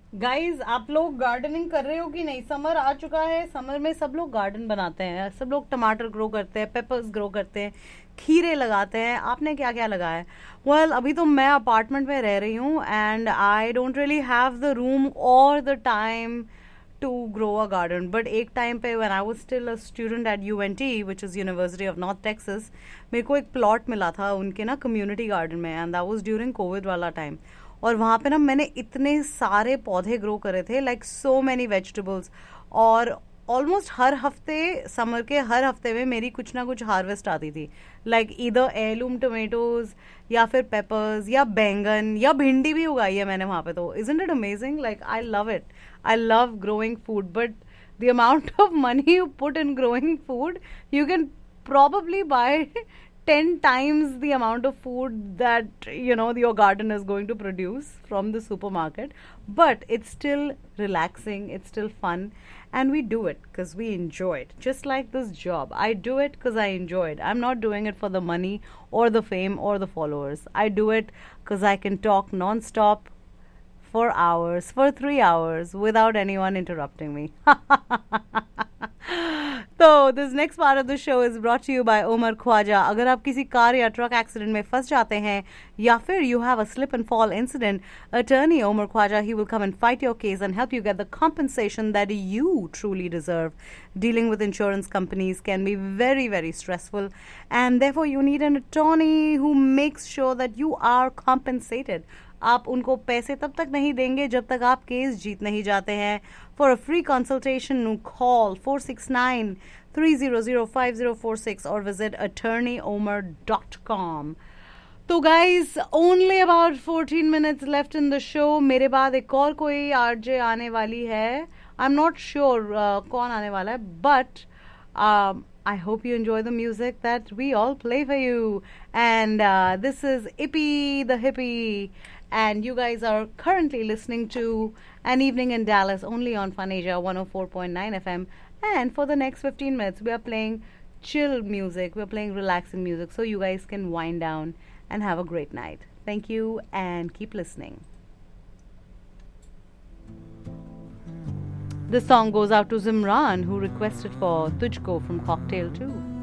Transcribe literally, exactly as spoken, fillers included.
Guys, आप लोग gardening कर रहे हो कि नहीं? समर आ चुका है। समर में सब लोग गार्डन बनाते हैं, सब लोग टमाटर ग्रो करते हैं, पेपर्स ग्रो करते हैं, खीरे लगाते हैं। आपने क्या क्या लगाया है? वेल, अभी तो मैं अपार्टमेंट में रह रही हूँ and I don't really have the room और the time to grow a garden. But एक टाइम पे when I was still a student at U N T, which is University of North Texas, मेरे को एक plot मिला था उनके ना कम्युनिटी गार्डन में, and that was during Covid वाला टाइम। और वहाँ पे ना मैंने इतने सारे पौधे ग्रो करे थे, लाइक सो मैनी वेजिटेबल्स। और ऑलमोस्ट हर हफ्ते, समर के हर हफ्ते में मेरी कुछ ना कुछ हार्वेस्ट आती थी, लाइक इधर एयरलूम टोमेटोज या फिर पेपर्स या बैंगन या भिंडी भी उगाई है मैंने वहाँ पे। तो isn't it amazing? Like I love it. I love growing food, but the amount of money you put in growing food, you can probably buy ten times the amount of food that you know your garden is going to produce from the supermarket. But it's still relaxing, it's still fun, and we do it because we enjoy it. Just like this job, I do it because I enjoy it. I'm not doing it for the money or the fame or the followers. I do it because I can talk non-stop for hours, for three hours, without anyone interrupting me. तो this next part of the show is brought to you bye Umar Khwaja. अगर आप किसी car या truck accident में फंस जाते हैं या फिर you have a slip and fall incident, attorney Umar Khwaja, he will come and fight your case and help you get the compensation that you truly deserve. Dealing with insurance companies can be very, very stressful, and therefore you need an attorney who makes sure that you are compensated. आप उनको पैसे तब तक नहीं देंगे जब तक आप केस जीत नहीं जाते हैं। For a free consultation call four six nine three zero zero five zero four six और visit attorney Omar dot com. तो guys, only about fourteen minutes left in the show. मेरे बाद एक और कोई आरजे आने वाली है। आई एम नॉट श्योर कौन आने वाला है, but um, I hope you enjoy the music that we all play for you. And uh, this is Ippy the Hippie. And you guys are currently listening to An Evening in Dallas only on Fun Asia one oh four point nine F M. And for the next fifteen minutes, we are playing chill music. We are playing relaxing music so you guys can wind down and have a great night. Thank you and keep listening. This song goes out to Zimran, who requested for Tujhko from Cocktail two.